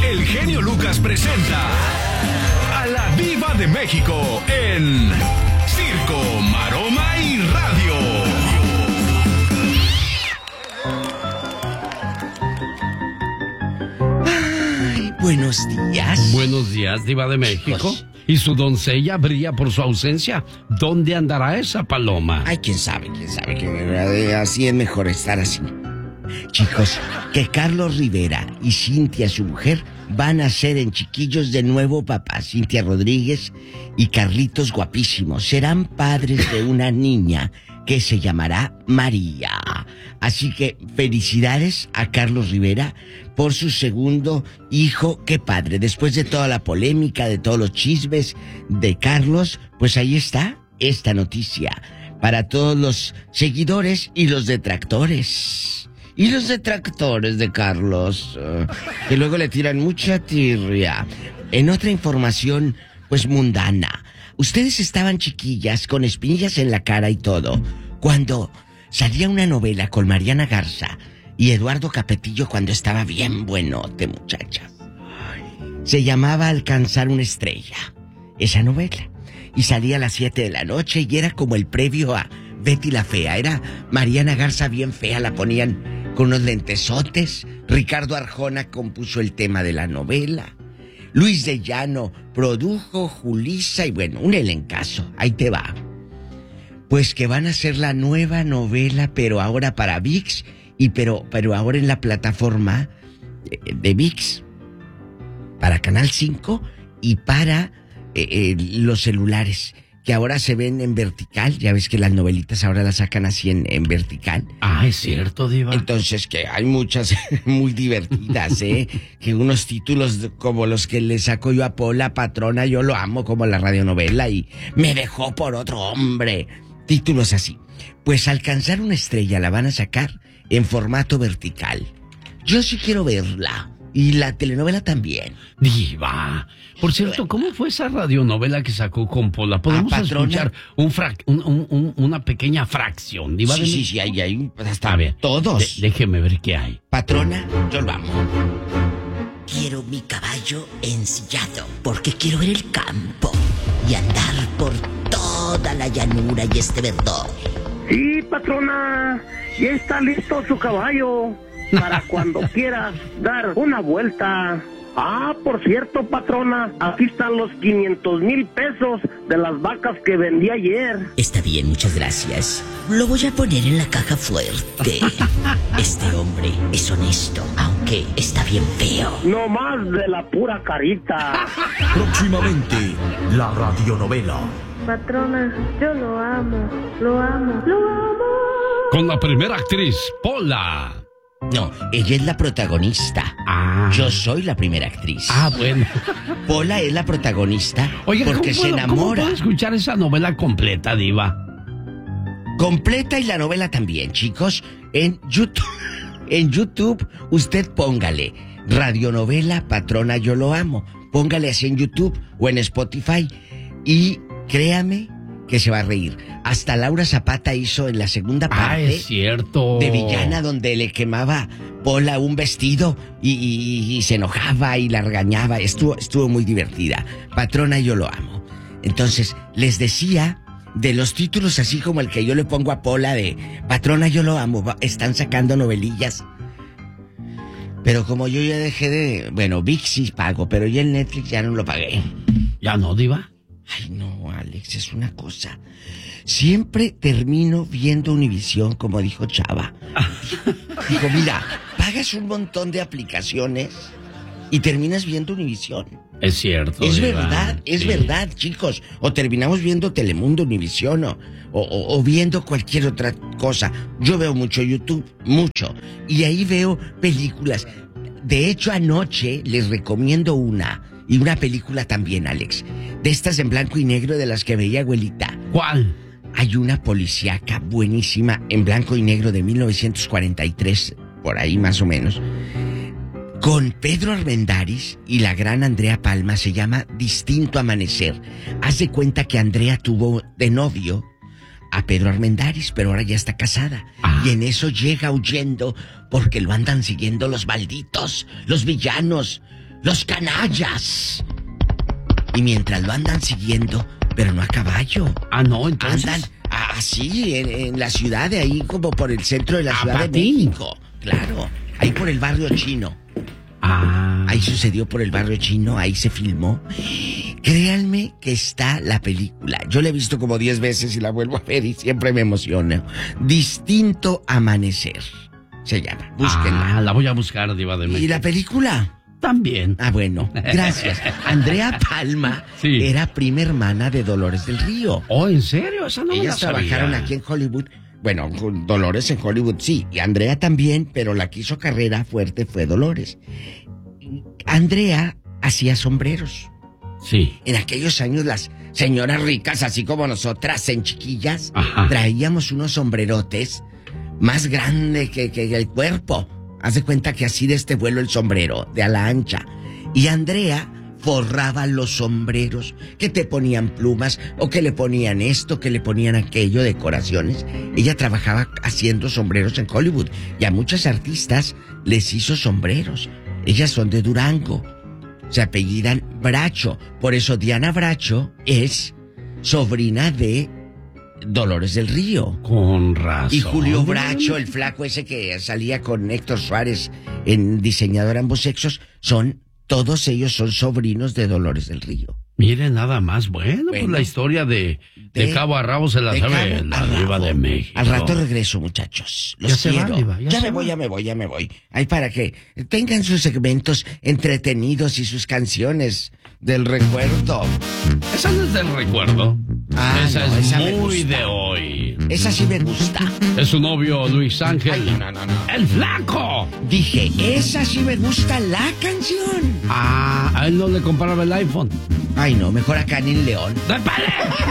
el genio Lucas presenta a la Diva de México en Circo, Maroma y Radio. Ay, buenos días. Buenos días, Diva de México. Y su doncella brilla por su ausencia. ¿Dónde andará esa paloma? Ay, quién sabe, que así es mejor estar así. Chicos, que Carlos Rivera y Cintia, su mujer, van a ser en chiquillos de nuevo papá. Cintia Rodríguez y Carlitos guapísimos serán padres de una niña que se llamará María. Así que felicidades a Carlos Rivera por su segundo hijo. Qué padre. Después de toda la polémica, de todos los chismes de Carlos, pues ahí está esta noticia para todos los seguidores y los detractores. Y los detractores de Carlos, que luego le tiran mucha tirria. En otra información, pues mundana. Ustedes estaban chiquillas, con espinillas en la cara y todo, cuando salía una novela con Mariana Garza y Eduardo Capetillo cuando estaba bien buenote, muchacha. Se llamaba Alcanzar una estrella, esa novela. Y salía a las 7 de la noche y era como el previo a Betty la Fea. Era Mariana Garza bien fea, la ponían con unos lentesotes. Ricardo Arjona compuso el tema de la novela. Luis de Llano produjo, Julissa y bueno, un elencazo. Ahí te va. Pues que van a hacer la nueva novela, pero ahora para ViX pero ahora en la plataforma de ViX, para Canal 5 y para los celulares, que ahora se ven en vertical. Ya ves que las novelitas ahora las sacan así en vertical. Ah, es cierto, Diva. Entonces que hay muchas muy divertidas, que unos títulos como los que le saco yo a Pola, Patrona, yo lo amo, como la radionovela, y me dejó por otro hombre. Títulos así. Pues Alcanzar una estrella la van a sacar en formato vertical. Yo sí quiero verla. Y la telenovela también. Diva. Por cierto, ¿cómo fue esa radionovela que sacó con Pola? ¿Podemos escuchar una pequeña fracción, Diva? Sí, hay hasta bien. Todos. Déjeme ver qué hay. Patrona, yo lo amo. Quiero mi caballo ensillado, porque quiero ver el campo y andar por toda la llanura y este verdor. Sí, patrona, ya está listo su caballo para cuando quieras dar una vuelta. Ah, por cierto, patrona, aquí están los 500,000 pesos de las vacas que vendí ayer. Está bien, muchas gracias. Lo voy a poner en la caja fuerte. Este hombre es honesto, aunque está bien feo. No más de la pura carita. Próximamente, la radionovela. Patrona, yo lo amo, lo amo, lo amo. Con la primera actriz, Pola. No, ella es la protagonista. Yo soy la primera actriz. Bueno. Pola es la protagonista. Oiga, porque se enamora. ¿Cómo puedo escuchar esa novela completa, Diva? Completa y la novela también, chicos. En YouTube. En YouTube, usted póngale radionovela Patrona, yo lo amo. Póngale así en YouTube o en Spotify. Y créame que se va a reír. Hasta Laura Zapata hizo en la segunda parte. Es cierto. De villana, donde le quemaba Pola un vestido y se enojaba y la regañaba. Estuvo muy divertida. Patrona, yo lo amo. Entonces, les decía de los títulos así como el que yo le pongo a Pola de Patrona, yo lo amo. Están sacando novelillas. Pero como yo ya dejé de... Bueno, ViX sí pago, pero ya el Netflix ya no lo pagué. ¿Ya no, Diva? Ay, no, Alex, es una cosa. Siempre termino viendo Univisión, como dijo Chava. Digo, mira, pagas un montón de aplicaciones y terminas viendo Univisión. Es cierto, Es Diva. verdad, es verdad, chicos. O terminamos viendo Telemundo, Univisión, o viendo cualquier otra cosa. Yo veo mucho YouTube, mucho. Y ahí veo películas. De hecho, anoche les recomiendo una película también, Alex. De estas en blanco y negro de las que veía abuelita. ¿Cuál? Hay una policíaca buenísima en blanco y negro de 1943, por ahí más o menos, con Pedro Armendáriz y la gran Andrea Palma. Se llama Distinto Amanecer. Haz de cuenta que Andrea tuvo de novio a Pedro Armendáriz, pero ahora ya está casada. Y en eso llega huyendo porque lo andan siguiendo los malditos, los villanos, ¡Los canallas! Y mientras lo andan siguiendo, pero no a caballo. Ah, no, entonces. Andan así, en la ciudad de ahí, como por el centro de la Ciudad patín. de México. Claro, ahí por el barrio chino. Ahí sucedió por el barrio chino, ahí se filmó. Créanme que está la película. Yo la he visto como 10 veces y la vuelvo a ver y siempre me emociona. Distinto Amanecer se llama. Búsquenla. La voy a buscar, Diva de México. ¿Y la película? También. Bueno, gracias. Andrea Palma era prima hermana de Dolores del Río. Oh, ¿en serio? Esa no me la Ellas sabía. trabajaron aquí en Hollywood. Bueno, Dolores en Hollywood sí, y Andrea también, pero la que hizo carrera fuerte fue Dolores. Andrea hacía sombreros. Sí. En aquellos años las señoras ricas, así como nosotras en chiquillas, traíamos unos sombrerotes más grandes que el cuerpo. Haz de cuenta que así de este vuelo el sombrero, de a la ancha. Y Andrea forraba los sombreros, que te ponían plumas, o que le ponían esto, que le ponían aquello, decoraciones. Ella trabajaba haciendo sombreros en Hollywood, y a muchas artistas les hizo sombreros. Ellas son de Durango, se apellidan Bracho. Por eso Diana Bracho es sobrina de Dolores del Río. Con razón. Y Julio Bracho, el flaco ese que salía con Héctor Suárez en Diseñador Ambos Sexos, todos ellos son sobrinos de Dolores del Río. Mire, nada más. Bueno, pues la historia de cabo a rabo se la sabe la Diva de México. Al rato regreso, muchachos. Los quiero. Ya me voy. Ahí para que tengan sus segmentos entretenidos y sus canciones del recuerdo. Esa no es del recuerdo. Esa es esa muy de hoy. Esa sí me gusta. Es su novio Luis Ángel. Ay, no. ¡El flaco! Dije, esa sí me gusta la canción. A él no le comparaba el iPhone. Ay, no, mejor acá en León. ¡Dépale!